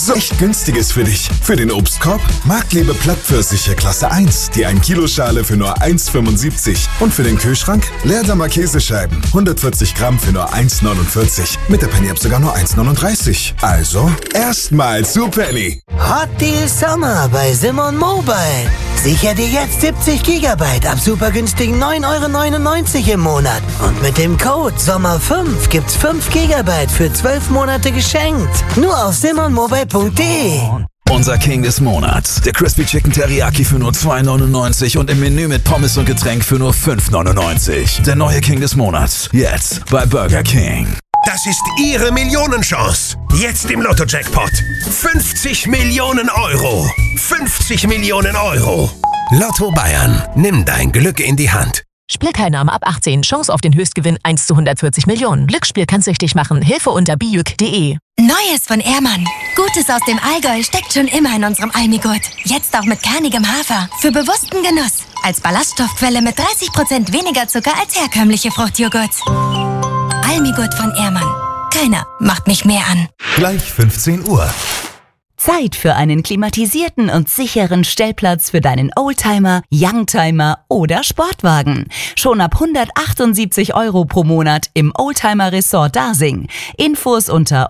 so echt Günstiges für dich. Für den Obstkorb Marktliebe Plattpfirsiche Klasse 1, die 1 Kilo Schale für nur 1,75. Und für den Kühlschrank Leerdammer Käsescheiben, 140 Gramm für nur 1,49. Mit der Penny-App sogar nur 1,39. Also erstmal zu Penny. Hot Deal Sommer bei Simon Mobile. Sicher dir jetzt 70 GB ab super günstigen 9,99 € im Monat. Und mit dem Code SOMMER5 gibt's 5 GB für 12 Monate geschenkt. Nur auf simonmobile.de. Unser King des Monats. Der Crispy Chicken Teriyaki für nur 2,99 und im Menü mit Pommes und Getränk für nur 5,99. Der neue King des Monats. Jetzt bei Burger King. Das ist Ihre Millionenchance. Jetzt im Lotto-Jackpot. 50 Millionen Euro. 50 Millionen Euro. Lotto Bayern. Nimm dein Glück in die Hand. Spielteilnahme ab 18. Chance auf den Höchstgewinn 1 zu 140 Millionen. Glücksspiel kann süchtig machen. Hilfe unter bijuk.de. Neues von Ehrmann. Gutes aus dem Allgäu steckt schon immer in unserem Almigurt. Jetzt auch mit kernigem Hafer. Für bewussten Genuss. Als Ballaststoffquelle mit 30% weniger Zucker als herkömmliche Fruchtjoghurts. Almigurt von Ehrmann. Keiner macht mich mehr an. Gleich 15 Uhr. Zeit für einen klimatisierten und sicheren Stellplatz für deinen Oldtimer, Youngtimer oder Sportwagen. Schon ab 178 € pro Monat im Oldtimer Resort Dasing. Infos unter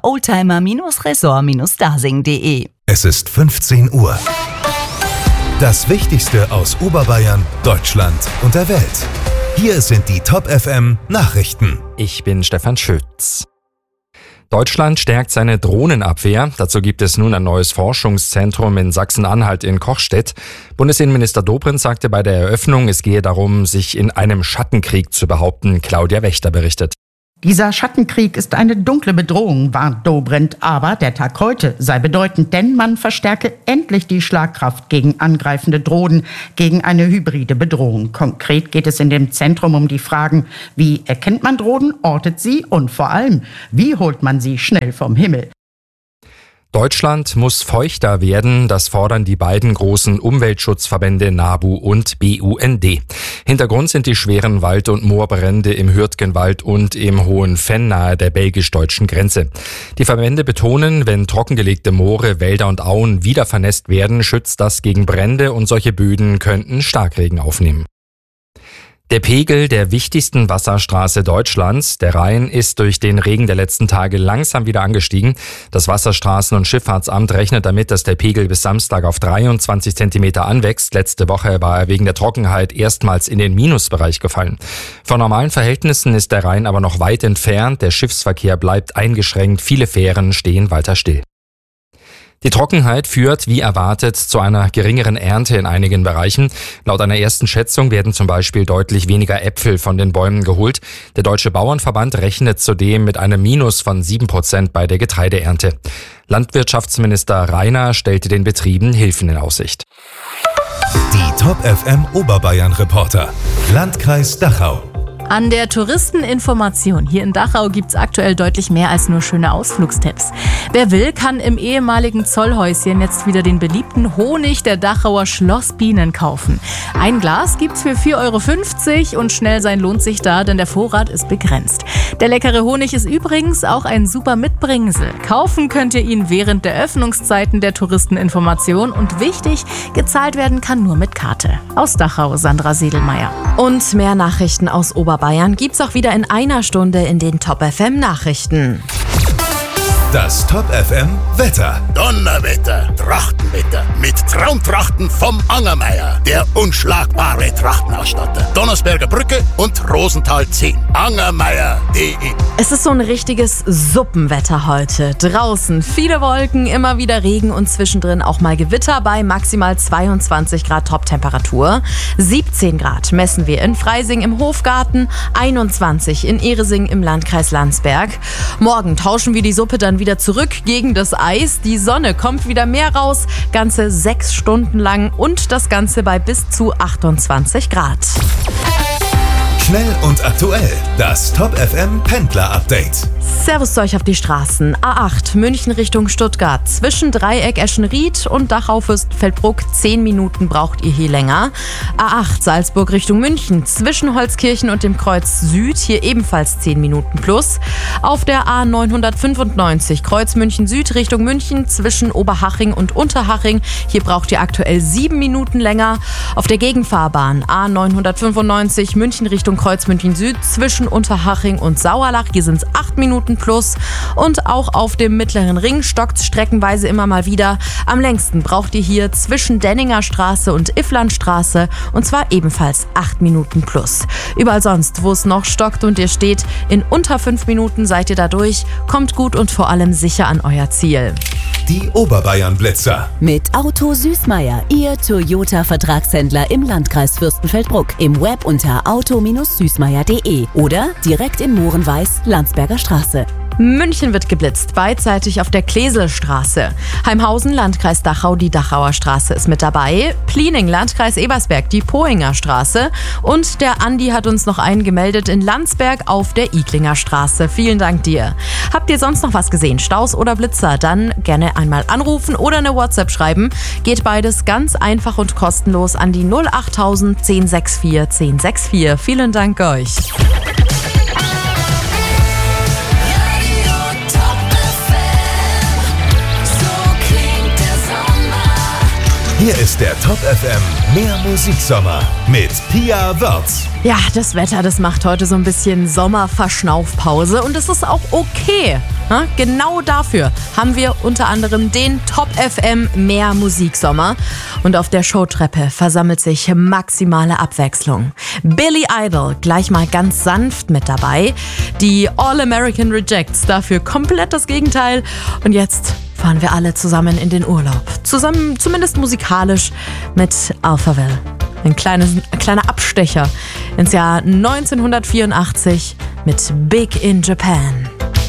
oldtimer-resort-dasing.de. Es ist 15 Uhr. Das Wichtigste aus Oberbayern, Deutschland und der Welt. Hier sind die Top FM Nachrichten. Ich bin Stefan Schütz. Deutschland stärkt seine Drohnenabwehr. Dazu gibt es nun ein neues Forschungszentrum in Sachsen-Anhalt in Kochstedt. Bundesinnenminister Dobrindt sagte bei der Eröffnung, es gehe darum, sich in einem Schattenkrieg zu behaupten. Claudia Wächter berichtet. Dieser Schattenkrieg ist eine dunkle Bedrohung, warnt Dobrindt. Aber der Tag heute sei bedeutend, denn man verstärke endlich die Schlagkraft gegen angreifende Drohnen, gegen eine hybride Bedrohung. Konkret geht es in dem Zentrum um die Fragen, wie erkennt man Drohnen, ortet sie und vor allem, wie holt man sie schnell vom Himmel? Deutschland muss feuchter werden, das fordern die beiden großen Umweltschutzverbände NABU und BUND. Hintergrund sind die schweren Wald- und Moorbrände im Hürtgenwald und im Hohen Venn nahe der belgisch-deutschen Grenze. Die Verbände betonen, wenn trockengelegte Moore, Wälder und Auen wieder vernässt werden, schützt das gegen Brände und solche Böden könnten Starkregen aufnehmen. Der Pegel der wichtigsten Wasserstraße Deutschlands, der Rhein, ist durch den Regen der letzten Tage langsam wieder angestiegen. Das Wasserstraßen- und Schifffahrtsamt rechnet damit, dass der Pegel bis Samstag auf 23 Zentimeter anwächst. Letzte Woche war er wegen der Trockenheit erstmals in den Minusbereich gefallen. Von normalen Verhältnissen ist der Rhein aber noch weit entfernt. Der Schiffsverkehr bleibt eingeschränkt. Viele Fähren stehen weiter still. Die Trockenheit führt, wie erwartet, zu einer geringeren Ernte in einigen Bereichen. Laut einer ersten Schätzung werden zum Beispiel deutlich weniger Äpfel von den Bäumen geholt. Der Deutsche Bauernverband rechnet zudem mit einem Minus von 7% bei der Getreideernte. Landwirtschaftsminister Rainer stellte den Betrieben Hilfen in Aussicht. Die Top FM Oberbayern Reporter. Landkreis Dachau. An der Touristeninformation hier in Dachau gibt's aktuell deutlich mehr als nur schöne Ausflugstipps. Wer will, kann im ehemaligen Zollhäuschen jetzt wieder den beliebten Honig der Dachauer Schlossbienen kaufen. Ein Glas gibt's für 4,50 € und schnell sein lohnt sich da, denn der Vorrat ist begrenzt. Der leckere Honig ist übrigens auch ein super Mitbringsel. Kaufen könnt ihr ihn während der Öffnungszeiten der Touristeninformation und wichtig, gezahlt werden kann nur mit Karte. Aus Dachau, Sandra Sedelmeier. Und mehr Nachrichten aus Oberbayern gibt's auch wieder in einer Stunde in den Top FM Nachrichten. Das Top FM Wetter. Donnerwetter, Trachtenwetter mit Traumtrachten vom Angermeier, der unschlagbare Trachtenausstatter. Donnersberger Brücke und Rosenthal 10. Angermeier.de. Es ist so ein richtiges Suppenwetter heute. Draußen viele Wolken, immer wieder Regen und zwischendrin auch mal Gewitter bei maximal 22 Grad Toptemperatur. 17 Grad messen wir in Freising im Hofgarten, 21 in Ehresing im Landkreis Landsberg. Morgen tauschen wir die Suppe dann wieder zurück gegen das Eis. Die Sonne kommt wieder mehr raus, ganze 6 Stunden lang und das Ganze bei bis zu 28 Grad. Schnell und aktuell. Das Top FM Pendler Update. Servus zu euch auf die Straßen. A8 München Richtung Stuttgart. Zwischen Dreieck Eschenried und Dachau-Fürstenfeldbruck 10 Minuten braucht ihr hier länger. A8 Salzburg Richtung München. Zwischen Holzkirchen und dem Kreuz Süd. Hier ebenfalls 10 Minuten plus. Auf der A995 Kreuz München Süd Richtung München. Zwischen Oberhaching und Unterhaching. Hier braucht ihr aktuell 7 Minuten länger. Auf der Gegenfahrbahn A995 München Richtung Kreuz München Süd. Zwischen Unterhaching und Sauerlach. Hier sind es 8 Minuten plus. Und auch auf dem Mittleren Ring stockt es streckenweise immer mal wieder. Am längsten braucht ihr hier zwischen Denninger Straße und Ifflandstraße, und zwar ebenfalls 8 Minuten plus. Überall sonst, wo es noch stockt und ihr steht, in unter 5 Minuten seid ihr da durch. Kommt gut und vor allem sicher an euer Ziel. Die Oberbayern-Blitzer. Mit Auto Süßmeier, Ihr Toyota-Vertragshändler im Landkreis Fürstenfeldbruck. Im Web unter auto-süßmeier.de oder direkt in Mohrenweiß, Landsberger Straße. München wird geblitzt, beidseitig auf der Kleselstraße. Heimhausen, Landkreis Dachau, die Dachauer Straße ist mit dabei. Pliening, Landkreis Ebersberg, die Pohinger Straße. Und der Andi hat uns noch einen gemeldet in Landsberg auf der Iglinger Straße. Vielen Dank dir. Habt ihr sonst noch was gesehen, Staus oder Blitzer? Dann gerne einmal anrufen oder eine WhatsApp schreiben. Geht beides ganz einfach und kostenlos an die 08000 1064 1064. Vielen Dank euch. Hier ist der Top FM Mehr Musiksommer mit Pia Wörz. Ja, das Wetter, das macht heute so ein bisschen Sommerverschnaufpause und es ist auch okay. Na, genau dafür haben wir unter anderem den Top FM Mehr Musiksommer. Und auf der Showtreppe versammelt sich maximale Abwechslung. Billy Idol gleich mal ganz sanft mit dabei. Die All-American Rejects dafür komplett das Gegenteil. Und jetzt fahren wir alle zusammen in den Urlaub. Zusammen, zumindest musikalisch, mit Alphaville. Ein kleiner Abstecher ins Jahr 1984 mit Big in Japan.